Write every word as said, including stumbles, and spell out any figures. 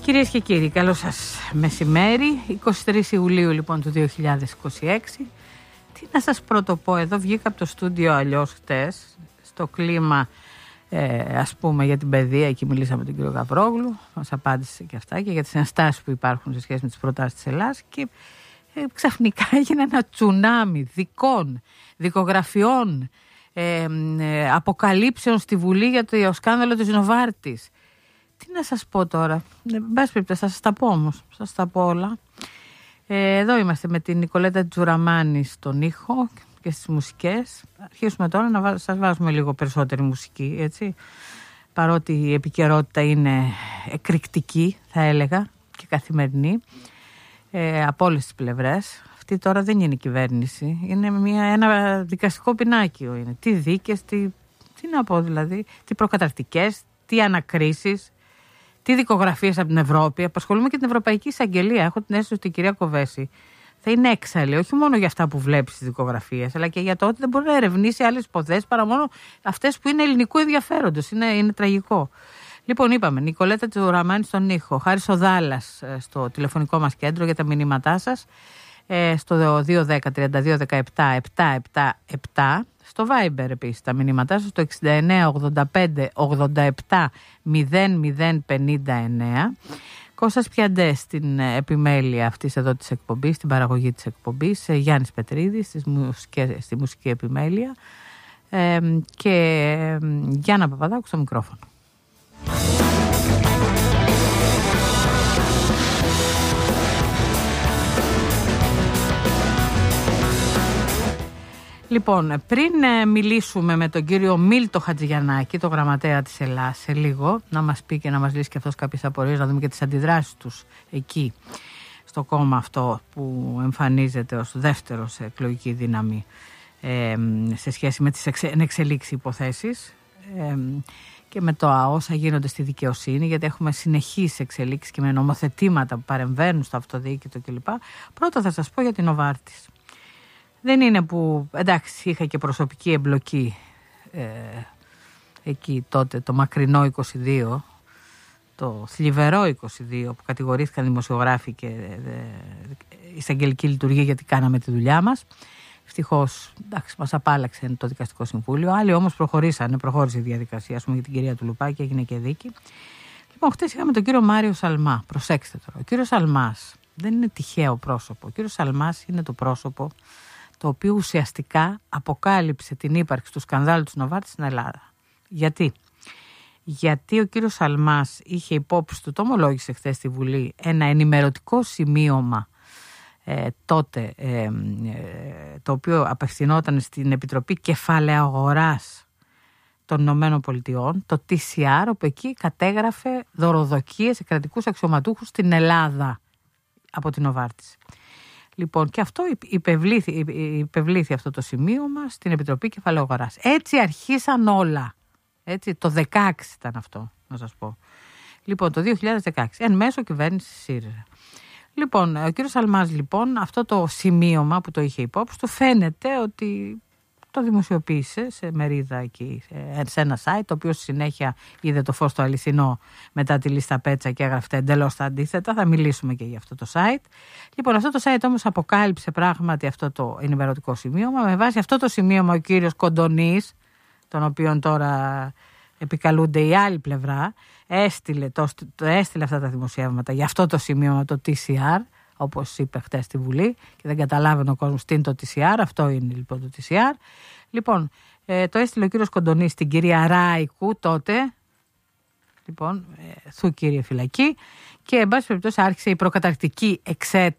Κυρίες και κύριοι, καλό σας μεσημέρι. εικοστή τρίτη Ιουλίου λοιπόν του δύο χιλιάδες είκοσι έξι. Τι να σας πρωτοπώ, εδώ βγήκα από το στούντιο αλλιώς χτες, στο κλίμα ε, ας πούμε για την παιδεία, εκεί μιλήσαμε με τον κύριο Γαβρόγλου, μας απάντησε και αυτά και για τις ενστάσεις που υπάρχουν σε σχέση με τις προτάσεις της Ελλάδας και ε, ξαφνικά έγινε ένα τσουνάμι δικών, δικογραφιών, ε, ε, αποκαλύψεων στη Βουλή για το σκάνδαλο της Νοβάρτης. Τι να σας πω τώρα, εν πάση περιπτώσει θα σας τα πω όμως, θα σας τα πω όλα. Ε, εδώ είμαστε με την Νικολέτα Τζουραμάνη στον ήχο και στις μουσικές. Αρχίσουμε τώρα να βά- σας βάζουμε λίγο περισσότερη μουσική, έτσι. Παρότι η επικαιρότητα είναι εκρηκτική, θα έλεγα, και καθημερινή, ε, από όλες τις πλευρές. Αυτή τώρα δεν είναι κυβέρνηση, είναι μια, ένα δικαστικό πινάκιο. Είναι. Τι δίκες, τι, τι να πω δηλαδή, τι προκαταρκτικές, τι ανακρίσεις, τι δικογραφίες από την Ευρώπη. Απασχολούμε και την Ευρωπαϊκή Εισαγγελία. Έχω την αίσθηση ότι η κυρία Κοβέση θα είναι έξαλλη, όχι μόνο για αυτά που βλέπει στις δικογραφίες, αλλά και για το ότι δεν μπορεί να ερευνήσει άλλες υποθέσεις παρά μόνο αυτές που είναι ελληνικού ενδιαφέροντος. Είναι, είναι τραγικό. Λοιπόν, είπαμε, Νικολέτα Τζουραμάνη στον ήχο, Χάρης Οδάλας στο τηλεφωνικό μας κέντρο για τα μηνύματά σας, στο δύο ένα μηδέν τρία δύο ένα επτά επτά επτά επτά. Στο Viber επίσης τα μηνύματά σας, στο εξήντα εννέα ογδόντα πέντε ογδόντα επτά μηδέν μηδέν πενήντα εννέα. Κώστας Πιαντές στην επιμέλεια αυτής εδώ της εκπομπής, στην παραγωγή της εκπομπής, Γιάννης Πετρίδης στη μουσική, στη μουσική επιμέλεια ε, και ε, Γιάννα Παπαδάκου στο μικρόφωνο. Λοιπόν, πριν ε, μιλήσουμε με τον κύριο Μίλτο Χατζηγιαννάκη, το γραμματέα της Ελλάδας, σε λίγο, να μας πει και να μας λύσει και αυτός κάποιες απορίες, να δούμε και τις αντιδράσεις τους εκεί, στο κόμμα αυτό που εμφανίζεται ως δεύτερο σε εκλογική δύναμη ε, σε σχέση με τις εξε, εξελίξεις υποθέσεις ε, και με το όσα γίνονται στη δικαιοσύνη, γιατί έχουμε συνεχείς εξελίξεις και με νομοθετήματα που παρεμβαίνουν στο αυτοδιοίκητο κλπ. Πρώτα θα σας πω για την Νοβάρτης. Δεν είναι που, εντάξει, είχα και προσωπική εμπλοκή ε, εκεί τότε, το μακρινό είκοσι δύο, το θλιβερό είκοσι δύο, που κατηγορήθηκαν δημοσιογράφοι και ε, εισαγγελική λειτουργία γιατί κάναμε τη δουλειά μας. Ευτυχώς, εντάξει, μας απάλλαξε το δικαστικό συμβούλιο. Άλλοι όμως προχωρήσανε, προχώρησε η διαδικασία, ας πούμε, για την κυρία Τουλουπάκη και έγινε και δίκη. Λοιπόν, χτες είχαμε τον κύριο Μάριο Σαλμά. Προσέξτε τώρα, ο κύριος Σαλμάς δεν είναι τυχαίο πρόσωπο. Ο κύριος Σαλμάς είναι το πρόσωπο το οποίο ουσιαστικά αποκάλυψε την ύπαρξη του σκανδάλου της Νοβάρτης στην Ελλάδα. Γιατί? Γιατί ο κύριος Σαλμάς είχε υπόψη του, το ομολόγησε χθες στη Βουλή, ένα ενημερωτικό σημείωμα ε, τότε, ε, ε, το οποίο απευθυνόταν στην Επιτροπή Κεφαλαίου Αγοράς των Ηνωμένων Πολιτειών, το τι σι αρ, όπου εκεί κατέγραφε δωροδοκίες σε κρατικούς αξιωματούχους στην Ελλάδα από την Νοβάρτης. Λοιπόν, και αυτό υπευλήθη, υπευλήθη αυτό το σημείωμα στην Επιτροπή Κεφαλαίου Αγοράς. Έτσι αρχίσαν όλα. Έτσι, το δεκαέξι ήταν αυτό, να σας πω. Λοιπόν, το δύο χιλιάδες δεκαέξι, εν μέσω κυβέρνηση ΣΥΡΙΖΑ. Λοιπόν, ο κύριος Σαλμάς, λοιπόν, αυτό το σημείωμα που το είχε υπόψη του, φαίνεται ότι το δημοσιοποίησε σε μερίδα εκεί, σε ένα site, το οποίο στη συνέχεια είδε το φως το αληθινό μετά τη λίστα Πέτσα και έγραφε εντελώς τα αντίθετα. Θα μιλήσουμε και για αυτό το site. Λοιπόν, αυτό το site όμως αποκάλυψε πράγματι αυτό το ενημερωτικό σημείωμα. Με βάση αυτό το σημείωμα ο κύριος Κοντονής, τον οποίον τώρα επικαλούνται η άλλη πλευρά, έστειλε, το, το έστειλε αυτά τα δημοσιεύματα για αυτό το σημείωμα, το τι σι αρ, όπως είπε χτες στη Βουλή και δεν καταλάβαινε ο κόσμος τι είναι το τι σι αρ. Αυτό είναι λοιπόν το τι σι αρ. Λοιπόν, ε, το έστειλε ο κύριος Κοντονής στην κυρία Ράικου τότε, λοιπόν, ε, θου κύριε φυλακή, και εν πάση περιπτώσει άρχισε η προκαταρκτική εξέταση